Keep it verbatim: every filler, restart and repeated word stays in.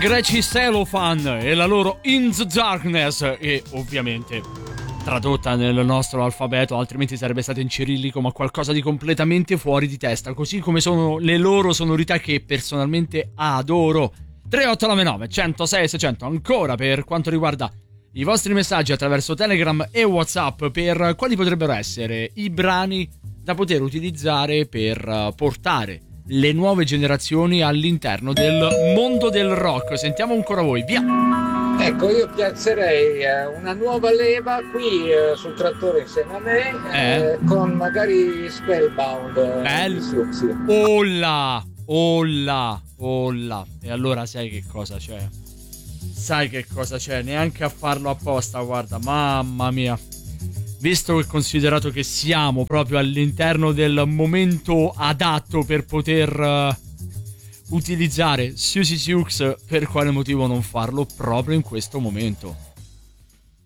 greci Cellophane e la loro In the Darkness, e ovviamente tradotta nel nostro alfabeto, altrimenti sarebbe stato in cirillico, ma qualcosa di completamente fuori di testa, così come sono le loro sonorità che personalmente adoro. tre otto nove nove uno zero sei seicento ancora per quanto riguarda i vostri messaggi attraverso Telegram e WhatsApp, per quali potrebbero essere i brani da poter utilizzare per portare le nuove generazioni all'interno del mondo del rock. Sentiamo ancora voi, via! Ecco, io piazzerei eh, una nuova leva qui eh, sul trattore insieme a me, eh, Eh. con magari Spellbound. eh, Bello. di Siouxsie. Olla, olla, olla. E allora sai che cosa c'è? Sai che cosa c'è? Neanche a farlo apposta, guarda, mamma mia. Visto e considerato che siamo proprio all'interno del momento adatto per poter uh, utilizzare Siouxsie Sioux, per quale motivo non farlo proprio in questo momento?